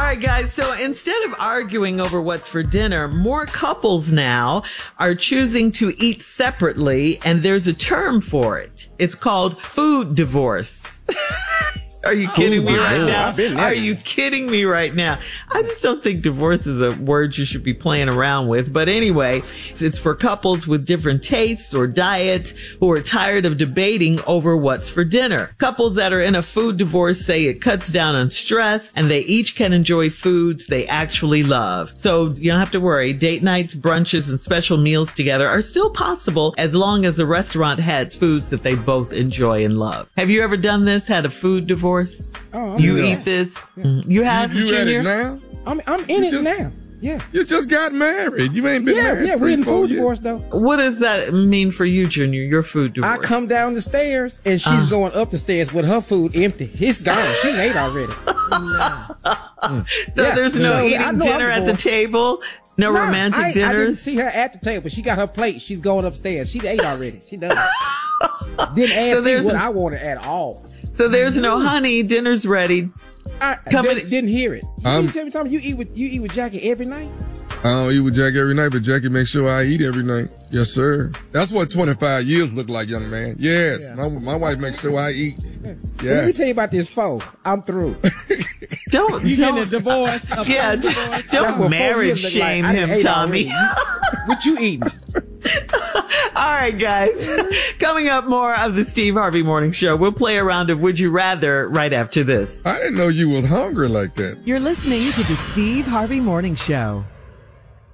right, guys. So instead of arguing over what's for dinner, more couples now are choosing to eat separately, and there's a term for it. It's called food divorce. Are you kidding me right now? Are you kidding me right now? I just don't think divorce is a word you should be playing around with. But anyway, it's for couples with different tastes or diets who are tired of debating over what's for dinner. Couples that are in a food divorce say it cuts down on stress and they each can enjoy foods they actually love. So you don't have to worry. Date nights, brunches, and special meals together are still possible as long as the restaurant has foods that they both enjoy and love. Have you ever done this? Had a food divorce? Oh, you eat this? You have, you Junior? at it now? I'm in it now. Yeah. You just got married. You ain't been married. Yeah, we're in food divorce though. What does that mean for you, Junior? Your food divorce? I come down the stairs and she's going up the stairs with her food empty. It's gone. She ate already. So there's no eating dinner at the table? No romantic dinners? I didn't see her at the table. She got her plate. She's going upstairs. She ate already. She done. Didn't ask me what I wanted at all. So there's no honey, dinner's ready. I didn't hear it. You eat with Jackie every night? I don't eat with Jackie every night, but Jackie makes sure I eat every night. Yes, sir. That's what 25 years look like, young man. Yes, yeah. My wife makes sure I eat. Yes. Let me tell you about this phone. I'm through. Don't getting a divorce. Don't marriage shame him, Tommy. What you eating? All right, guys. Coming up, more of the Steve Harvey Morning Show. We'll play a round of Would You Rather right after this. I didn't know you was hungry like that. You're listening to the Steve Harvey Morning Show.